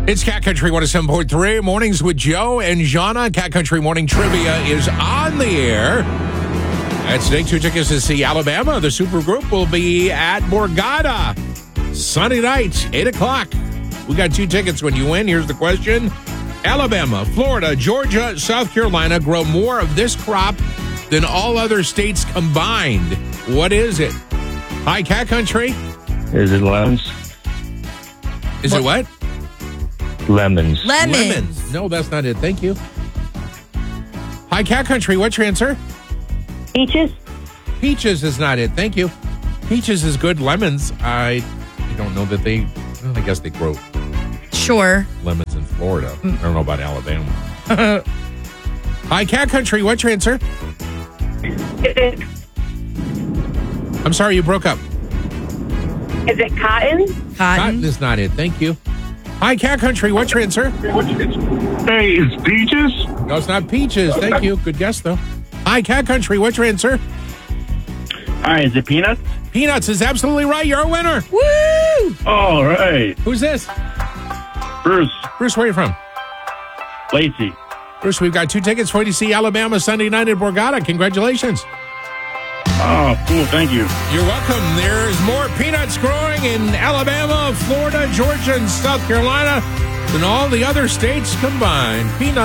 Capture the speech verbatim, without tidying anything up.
It's Cat Country one oh seven point three, Mornings with Joe and Jana. Cat Country Morning Trivia is on the air. That's today, two tickets to see Alabama. The supergroup will be at Borgata Sunday night, eight o'clock. We got two tickets when you win. Here's the question. Alabama, Florida, Georgia, South Carolina grow more of this crop than all other states combined. What is it? Hi, Cat Country. Is it lemons? Is it what? Lemons. Lemons. Lemons. No, that's not it. Thank you. Hi, Cat Country. What's your answer? Peaches. Peaches is not it. Thank you. Peaches is good. Lemons, I, I don't know that they, well, I guess they grow Sure. lemons in Florida. I don't know about Alabama. Hi, Cat Country. What's your answer? Is it, I'm sorry, you broke up. is it cotton? Cotton Cotton. is not it. Thank you. Hi, Cat Country. What's your answer? Hey, it's peaches? No, it's not peaches. Thank you. Good guess, though. Hi, Cat Country. What's your answer? Hi, is it peanuts? Peanuts is absolutely right. You're a winner. Woo! All right. Who's this? Bruce, Bruce, where are you from? Lacey. Bruce, we've got two tickets for you to see Alabama Sunday night at Borgata. Congratulations. Oh, cool. Thank you. You're welcome. There's more peanuts growing in Alabama, Florida, Georgia, and South Carolina than all the other states combined. Peanuts.